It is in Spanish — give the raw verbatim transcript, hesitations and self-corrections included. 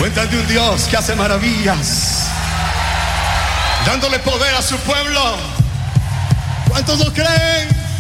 Cuentan de un Dios que hace maravillas, dándole poder a su pueblo. ¿Cuántos lo creen?